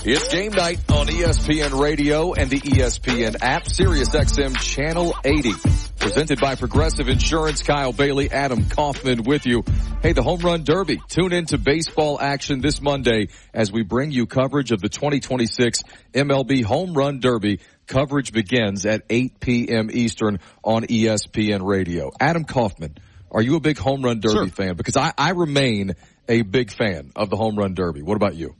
It's game night on ESPN Radio and the ESPN app, Sirius XM Channel 80. Presented by Progressive Insurance. Kyle Bailey, Adam Kaufman with you. Hey, the Home Run Derby. Tune in to baseball action this Monday as we bring you coverage of the 2026 MLB Home Run Derby. Coverage begins at 8 p.m. Eastern on ESPN Radio. Adam Kaufman, are you a big Home Run Derby fan? Because I remain a big fan of the Home Run Derby. What about you?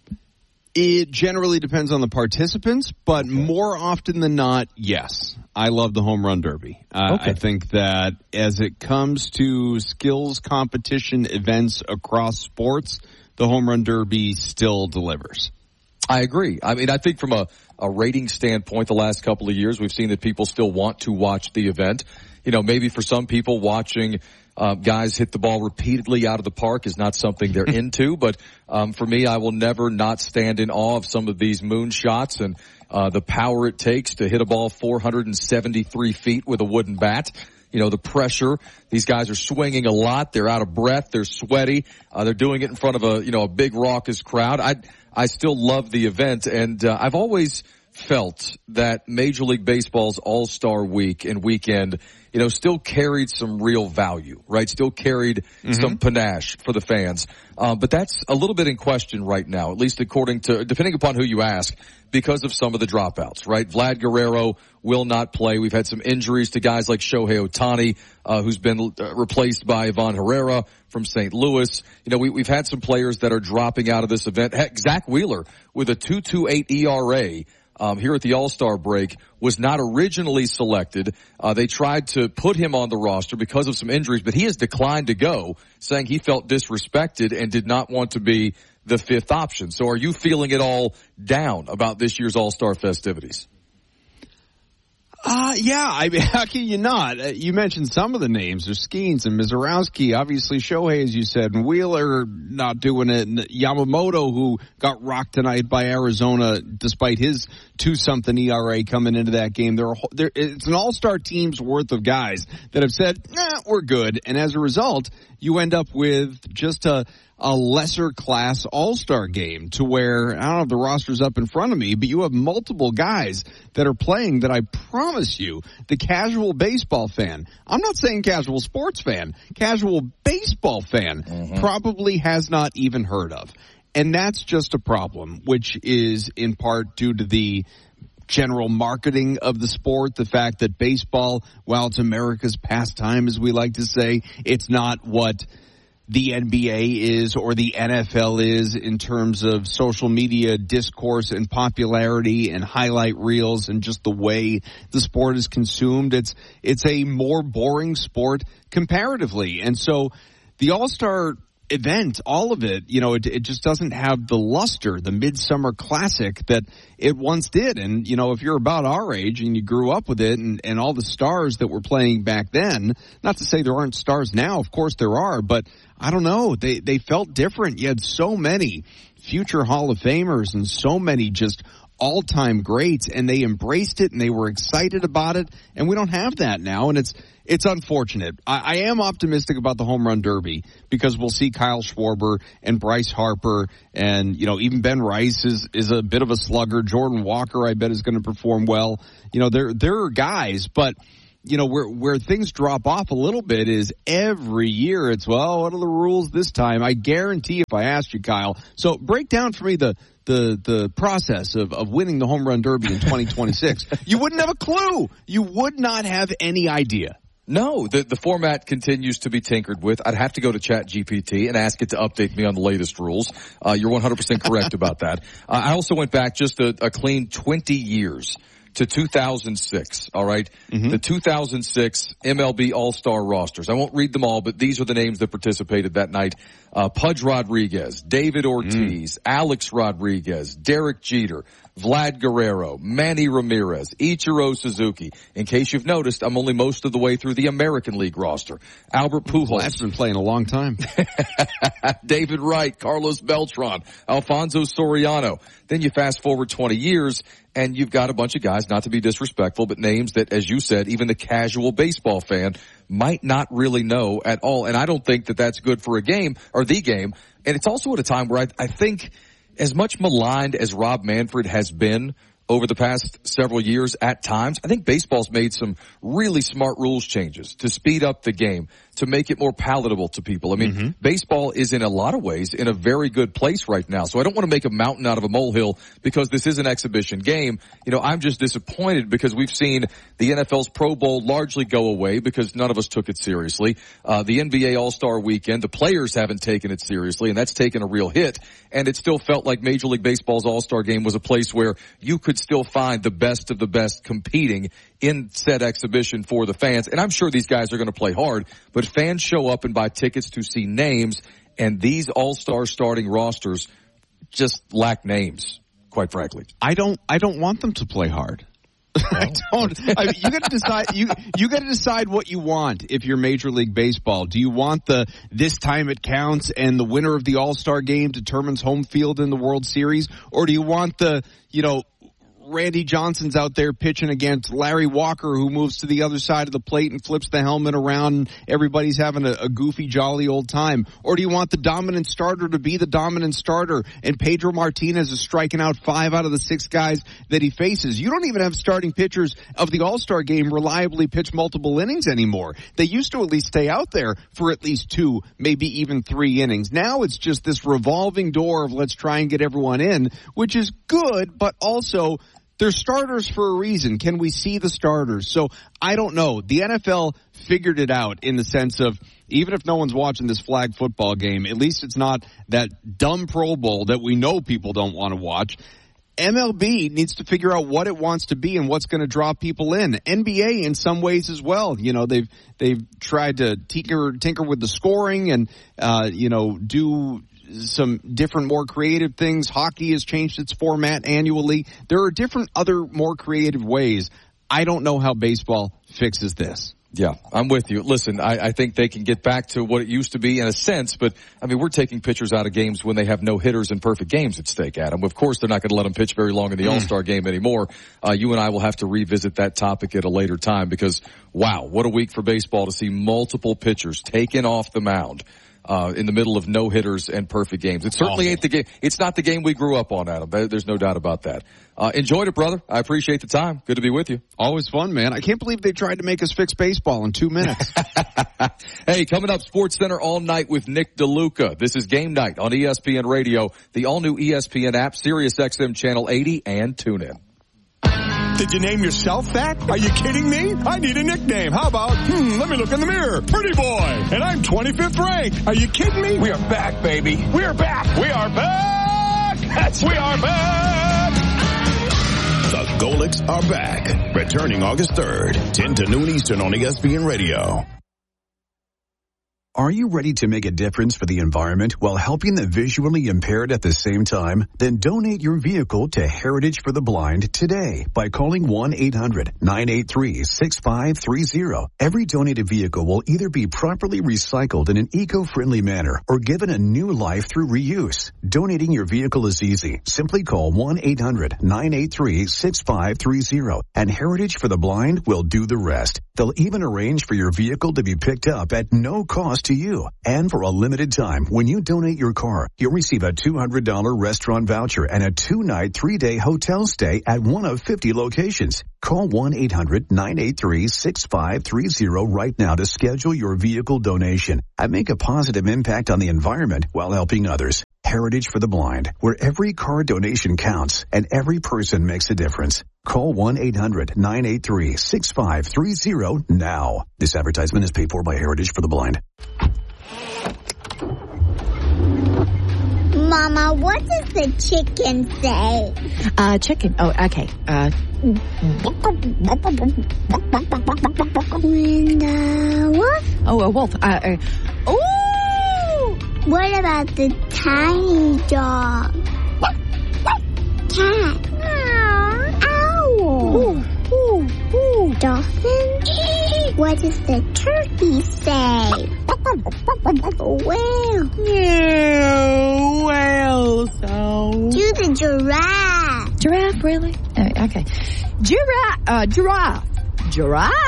It generally depends on the participants, but more often than not, yes. I love the Home Run Derby. I think that as it comes to skills competition events across sports, the Home Run Derby still delivers. I agree. I mean, I think from a rating standpoint, the last couple of years, we've seen that people still want to watch the event. You know, maybe for some people watching guys hit the ball repeatedly out of the park is not something they're into, but for me, I will never not stand in awe of some of these moon shots and the power it takes to hit a ball 473 feet with a wooden bat. You know, the pressure. These guys are swinging a lot. They're out of breath. They're sweaty. They're doing it in front of a big raucous crowd. I still love the event, and I've always felt that Major League Baseball's All-Star Week and weekend, still carried some real value, right? Still carried some panache for the fans. But that's a little bit in question right now, at least depending upon who you ask, because of some of the dropouts, right? Vlad Guerrero will not play. We've had some injuries to guys like Shohei Ohtani, who's been replaced by Ivan Herrera from St. Louis. We've had some players that are dropping out of this event. Heck, Zach Wheeler with a 2.28 ERA. Here at the All-Star break was not originally selected. They tried to put him on the roster because of some injuries, but he has declined to go, saying he felt disrespected and did not want to be the fifth option. So are you feeling at all down about this year's All-Star festivities? Yeah, I mean, how can you not? You mentioned some of the names. There's Skeens and Mizorowski, obviously Shohei, as you said, and Wheeler not doing it, and Yamamoto, who got rocked tonight by Arizona despite his 2-something ERA coming into that game. It's an all-star team's worth of guys that have said, we're good, and as a result, you end up with just a lesser class all-star game to where, I don't know if the roster's up in front of me, but you have multiple guys that are playing that I promise you, the casual baseball fan, I'm not saying casual sports fan, casual baseball fan probably has not even heard of. And that's just a problem, which is in part due to the general marketing of the sport, the fact that baseball, while it's America's pastime, as we like to say, it's not what the NBA is or the NFL is in terms of social media discourse and popularity and highlight reels and just the way the sport is consumed. It's a more boring sport comparatively. And so the All-Star event, all of it, it just doesn't have the luster, the Midsummer Classic that it once did. And, if you're about our age and you grew up with it and all the stars that were playing back then, not to say there aren't stars now, of course there are, but I don't know, they felt different. You had so many future Hall of Famers and so many just all-time greats, and they embraced it and they were excited about it, and we don't have that now, and it's unfortunate. I am optimistic about the Home Run Derby because we'll see Kyle Schwarber and Bryce Harper and, even Ben Rice is a bit of a slugger. Jordan Walker, I bet, is going to perform well. There are guys, but where things drop off a little bit is every year it's, well, what are the rules this time? I guarantee if I asked you, Kyle. So break down for me the process of winning the Home Run Derby in 2026. You wouldn't have a clue. You would not have any idea. No, the format continues to be tinkered with. I'd have to go to ChatGPT and ask it to update me on the latest rules. You're 100% correct about that. I also went back just a clean 20 years to 2006, all right? The 2006 MLB All-Star rosters. I won't read them all, but these are the names that participated that night. Pudge Rodriguez, David Ortiz, Alex Rodriguez, Derek Jeter, Vlad Guerrero, Manny Ramirez, Ichiro Suzuki. In case you've noticed, I'm only most of the way through the American League roster. Albert Pujols. That's been playing a long time. David Wright, Carlos Beltran, Alfonso Soriano. Then you fast forward 20 years, and you've got a bunch of guys, not to be disrespectful, but names that, as you said, even the casual baseball fan might not really know at all. And I don't think that that's good for a game, or the game. And it's also at a time where I think as much maligned as Rob Manfred has been over the past several years at times, I think baseball's made some really smart rules changes to speed up the game, to make it more palatable to people. I mean, baseball is in a lot of ways in a very good place right now. So I don't want to make a mountain out of a molehill because this is an exhibition game. You know, I'm just disappointed because we've seen the NFL's Pro Bowl largely go away because none of us took it seriously. The NBA All-Star Weekend, the players haven't taken it seriously, and that's taken a real hit. And it still felt like Major League Baseball's All-Star Game was a place where you could still find the best of the best competing in said exhibition for the fans. And I'm sure these guys are going to play hard, but fans show up and buy tickets to see names, and these all-star starting rosters just lack names, quite frankly. I don't want them to play hard. I don't. You got to decide. You got to decide what you want if you're Major League Baseball. Do you want the this time it counts and the winner of the All-Star Game determines home field in the World Series, or do you want the Randy Johnson's out there pitching against Larry Walker, who moves to the other side of the plate and flips the helmet around and everybody's having a goofy, jolly old time? Or do you want the dominant starter to be the dominant starter and Pedro Martinez is striking out 5 out of the 6 guys that he faces? You don't even have starting pitchers of the All-Star Game reliably pitch multiple innings anymore. They used to at least stay out there for at least 2, maybe even 3 innings. Now it's just this revolving door of let's try and get everyone in, which is good, but also they're starters for a reason. Can we see the starters? So I don't know. The NFL figured it out in the sense of even if no one's watching this flag football game, at least it's not that dumb Pro Bowl that we know people don't want to watch. MLB needs to figure out what it wants to be and what's going to draw people in. NBA in some ways as well. You know, they've tried to tinker with the scoring and do some different, more creative things. Hockey has changed its format annually. There are different other more creative ways. I don't know how baseball fixes this. Yeah, I'm with you. Listen, I think they can get back to what it used to be in a sense, but I mean, we're taking pitchers out of games when they have no hitters and perfect games at stake, Adam. Of course, they're not going to let them pitch very long in the All-Star Game anymore. You and I will have to revisit that topic at a later time because, wow, what a week for baseball to see multiple pitchers taken off the mound in the middle of no hitters and perfect games. It certainly ain't the game. It's not the game we grew up on, Adam. There's no doubt about that. Enjoyed it, brother. I appreciate the time. Good to be with you. Always fun, man. I can't believe they tried to make us fix baseball in 2 minutes. Hey, coming up, SportsCenter all night with Nick DeLuca. This is Game Night on ESPN Radio, the all-new ESPN app, Sirius XM Channel 80, and TuneIn. Did you name yourself that? Are you kidding me? I need a nickname. How about, let me look in the mirror. Pretty Boy. And I'm 25th ranked. Are you kidding me? We are back, baby. We're back. We are back. We are back. The Golics are back. Returning August 3rd, 10 to noon Eastern on ESPN Radio. Are you ready to make a difference for the environment while helping the visually impaired at the same time? Then donate your vehicle to Heritage for the Blind today by calling 1-800-983-6530. Every donated vehicle will either be properly recycled in an eco-friendly manner or given a new life through reuse. Donating your vehicle is easy. Simply call 1-800-983-6530 and Heritage for the Blind will do the rest. They'll even arrange for your vehicle to be picked up at no cost to you. And for a limited time, when you donate your car, you'll receive a $200 restaurant voucher and a 2-night, 3-day hotel stay at one of 50 locations. Call 1-800-983-6530 right now to schedule your vehicle donation and make a positive impact on the environment while helping others. Heritage for the Blind, where every car donation counts and every person makes a difference. Call 1-800-983-6530 now. This advertisement is paid for by Heritage for the Blind. Mama, what does the chicken say? Chicken. Oh, okay. When the wolf? Oh, a wolf. Ooh! What about the tiny dog? Cat. Owl. Ooh, ooh, ooh. Dolphin? What does the turkey say? Whale. Yeah, whale sound. Do the giraffe. Giraffe, really? Okay. Giraffe.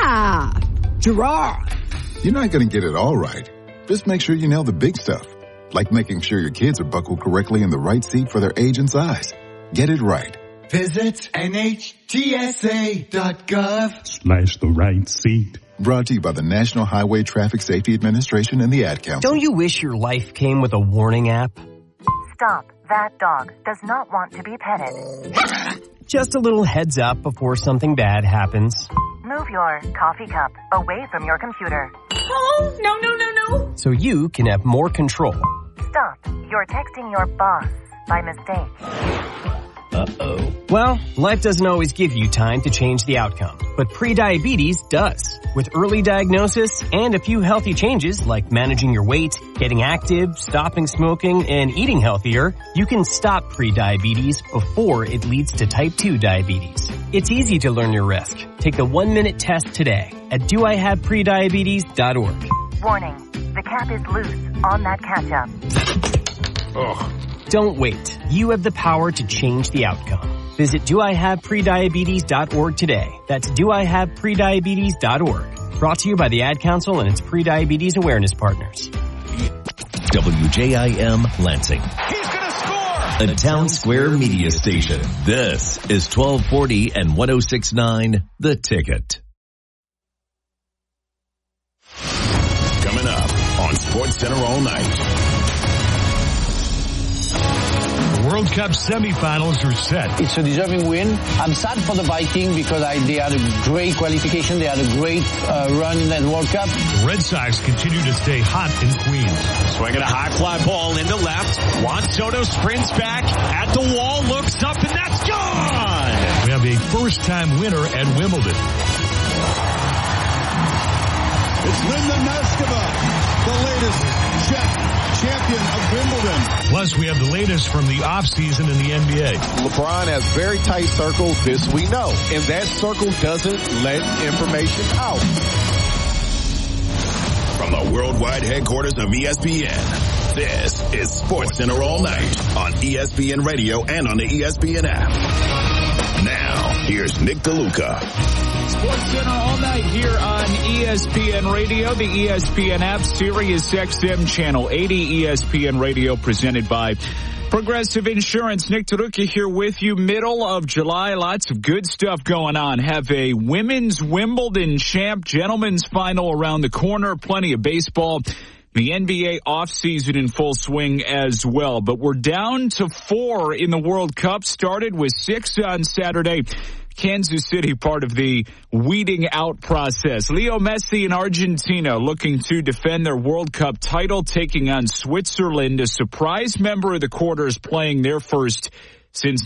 You're not going to get it all right. Just make sure you nail the big stuff. like making sure your kids are buckled correctly in the right seat for their age and size. Get it right. Visit NHTSA.gov/the right seat. Brought to you by the National Highway Traffic Safety Administration and the Ad Council. Don't you wish your life came with a warning app? Stop. That dog does not want to be petted. Just a little heads up before something bad happens. Move your coffee cup away from your computer. Oh, no. So you can have more control. Stop. You're texting your boss by mistake. Uh-oh. Well, life doesn't always give you time to change the outcome, but prediabetes does. With early diagnosis and a few healthy changes like managing your weight, getting active, stopping smoking, and eating healthier, you can stop prediabetes before it leads to type 2 diabetes. It's easy to learn your risk. Take the 1-minute test today at doihaveprediabetes.org. Warning. The cap is loose on that ketchup. Ugh. Don't wait. You have the power to change the outcome. Visit doihaveprediabetes.org today. That's doihaveprediabetes.org. Brought to you by the Ad Council and its pre-diabetes awareness partners. WJIM Lansing. He's going to score! A Town Square media station. This is 1240 and 106.9 The Ticket. Coming up on SportsCenter all night. World Cup semifinals are set. It's a deserving win. I'm sad for the Vikings because they had a great qualification. They had a great run in that World Cup. The Red Sox continue to stay hot in Queens. Swinging a high fly ball into left. Juan Soto sprints back at the wall, looks up, and that's gone! We have a first-time winner at Wimbledon. It's Linda Noskova, the latest Czech champion of Wimbledon. Plus, we have the latest from the offseason in the NBA. LeBron has very tight circles, this we know. And that circle doesn't let information out. From the worldwide headquarters of ESPN, this is SportsCenter all night on ESPN Radio and on the ESPN app. Now, here's Nick DeLuca. SportsCenter all night here on ESPN Radio, the ESPN app, Sirius XM Channel 80, ESPN Radio, presented by Progressive Insurance. Nick DeLuca here with you. Middle of July, lots of good stuff going on. Have a women's Wimbledon champ, gentlemen's final around the corner, plenty of baseball. The NBA offseason in full swing as well. But we're down to 4 in the World Cup. Started with 6 on Saturday. Kansas City, part of the weeding out process. Leo Messi in Argentina looking to defend their World Cup title, taking on Switzerland. A surprise member of the quarters playing their first since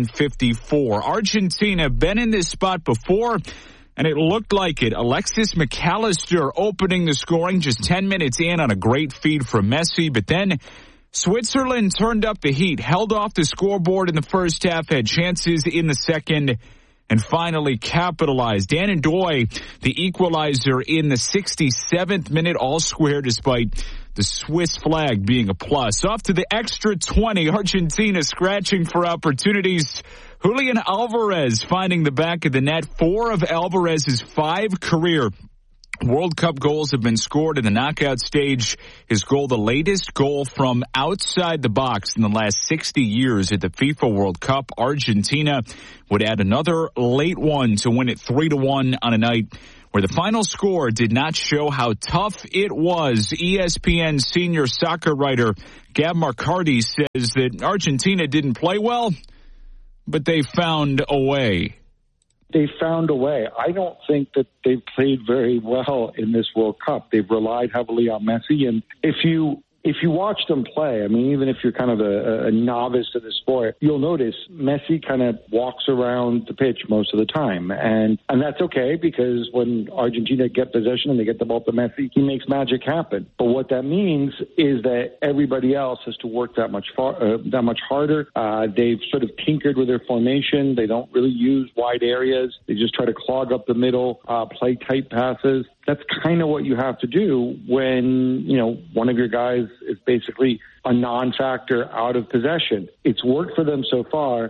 1954. Argentina been in this spot before, and it looked like it. Alexis McAllister opening the scoring just 10 minutes in on a great feed from Messi, but then Switzerland turned up the heat, held off the scoreboard in the first half, had chances in the second, and finally capitalized. Dan N'Doye, the equalizer in the 67th minute, all square despite the Swiss flag being a plus. Off to the extra 20, Argentina scratching for opportunities. Julian Alvarez finding the back of the net. 4 of Alvarez's 5 career World Cup goals have been scored in the knockout stage. His goal, the latest goal from outside the box in the last 60 years at the FIFA World Cup. Argentina would add another late one to win it 3-1 on a night where the final score did not show how tough it was. ESPN senior soccer writer Gab Marcardi says that Argentina didn't play well, but they found a way. They found a way. I don't think that they've played very well in this World Cup. They've relied heavily on Messi. And if you watch them play, I mean, even if you're kind of a novice to the sport, you'll notice Messi kind of walks around the pitch most of the time. And that's okay, because when Argentina get possession and they get the ball to Messi, he makes magic happen. But what that means is that everybody else has to work that much harder. They've sort of tinkered with their formation. They don't really use wide areas. They just try to clog up the middle, play tight passes. That's kind of what you have to do when, one of your guys is basically a non-factor out of possession. It's worked for them so far.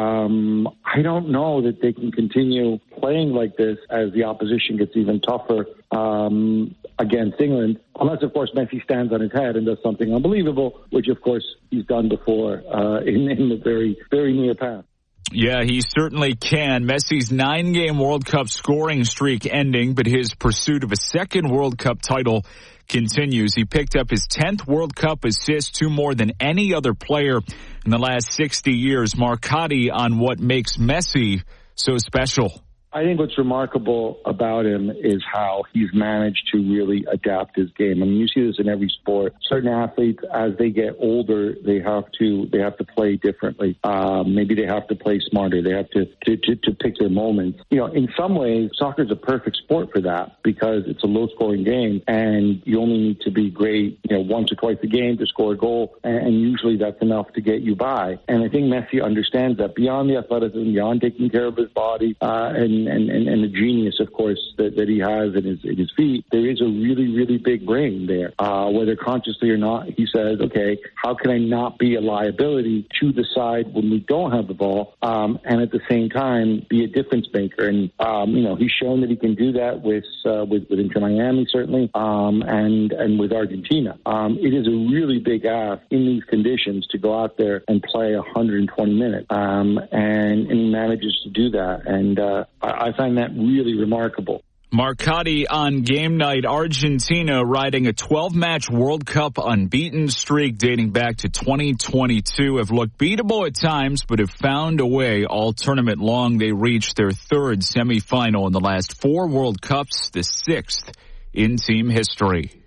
I don't know that they can continue playing like this as the opposition gets even tougher. against England, unless, of course, Messi stands on his head and does something unbelievable, which, of course, he's done before in the very, very near past. Yeah, he certainly can. Messi's 9-game World Cup scoring streak ending, but his pursuit of a second World Cup title continues. He picked up his 10th World Cup assist, 2 more than any other player in the last 60 years. Marcotti on what makes Messi so special. I think what's remarkable about him is how he's managed to really adapt his game. I mean, you see this in every sport. Certain athletes, as they get older, they have to play differently. Maybe they have to play smarter. They have to pick their moments. You know, in some ways, soccer is a perfect sport for that because it's a low-scoring game, and you only need to be great, once or twice a game to score a goal, and usually that's enough to get you by. And I think Messi understands that beyond the athleticism, beyond taking care of his body, and the genius, of course, that he has in his feet, there is a really, really big brain there. Whether consciously or not, he says, okay, how can I not be a liability to the side when we don't have the ball, and at the same time be a difference maker? And, he's shown that he can do that with Inter Miami, certainly, and with Argentina. It is a really big ask in these conditions to go out there and play 120 minutes, and he manages to do that. And I find that really remarkable. Marcotti on game night. Argentina riding a 12-match World Cup unbeaten streak dating back to 2022 have looked beatable at times, but have found a way all tournament long. They reached their 3rd semifinal in the last 4 World Cups, the 6th in team history.